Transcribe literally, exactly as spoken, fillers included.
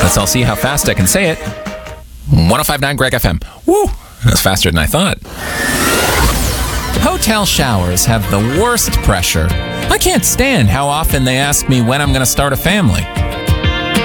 Let's all see how fast I can say it. one oh five point nine Greg F M. Woo! That's faster than I thought. Hotel showers have the worst pressure. I can't stand how often they ask me when I'm going to start a family.